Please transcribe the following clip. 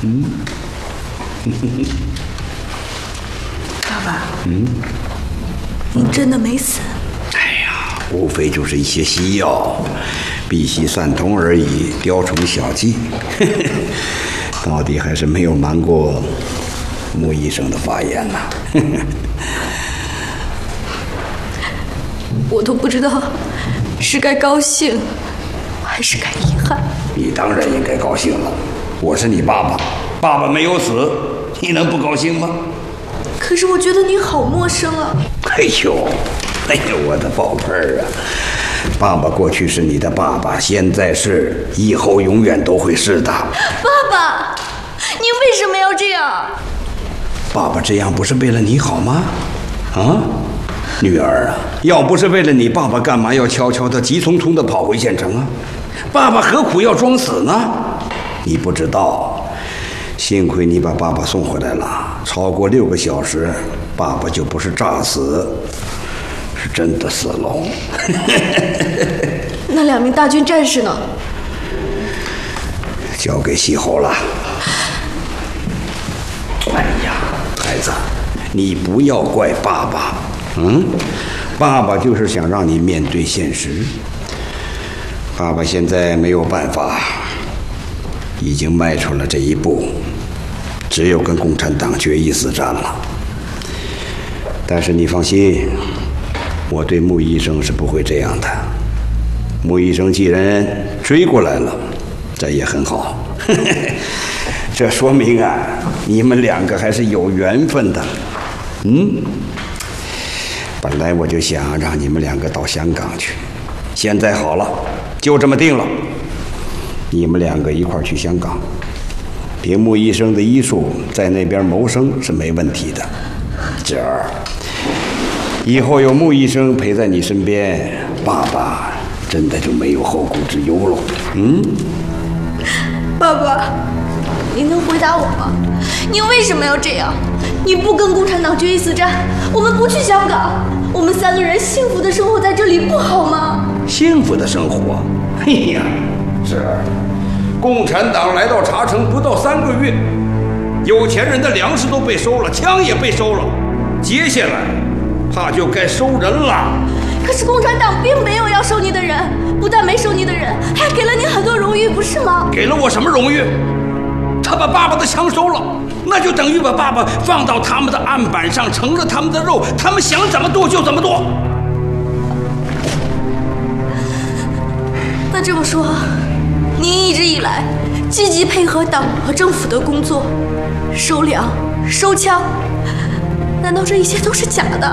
爸爸，您真的没死？ 哎呀，无非就是一些西药，避稀散通而已，雕虫小技。到底还是没有瞒过穆医生的法眼呐。 我都不知道是该高兴还是该遗憾。 你当然应该高兴了，我是你爸爸，爸爸没有死，你能不高兴吗？ 可是我觉得你好陌生啊。 哎呦，我的宝贝儿啊！爸爸过去是你的爸爸，现在是，以后永远都会是的。 爸爸，你为什么要这样？ 爸爸这样不是为了你好吗？啊，女儿啊，要不是为了你，爸爸干嘛要悄悄的、急匆匆的跑回县城啊？爸爸何苦要装死呢？你不知道，幸亏你把爸爸送回来了，超过6个小时，爸爸就不是诈死，是真的死了。 那2名大军战士呢？ 交给西侯了。哎呀，孩子，你不要怪爸爸，爸爸就是想让你面对现实。爸爸现在没有办法，已经迈出了这一步，只有跟共产党决一死战了。但是你放心，我对穆医生是不会这样的。穆医生既然追过来了，这也很好。这说明啊，你们2个还是有缘分的。本来我就想让你们2个到香港去，现在好了，就这么定了。你们2个一块儿去香港，凭穆医生的医术，在那边谋生是没问题的。侄儿，以后有穆医生陪在你身边，爸爸真的就没有后顾之忧了。 爸爸，您能回答我吗？您为什么要这样？你不跟共产党决一死战，我们不去香港，我们3个人幸福的生活在这里不好吗？ 幸福的生活？哎呀，侄儿，共产党来到茶城不到3个月，有钱人的粮食都被收了，枪也被收了，接下来怕就该收人了。 可是共产党并没有要收你的人，不但没收你的人，还给了你很多荣誉，不是吗？ 给了我什么荣誉？他把爸爸的枪收了，那就等于把爸爸放到他们的案板上，成了他们的肉，他们想怎么剁就怎么剁。 那这么说，您一直以来积极配合党和政府的工作，收粮、收枪，难道这一切都是假的？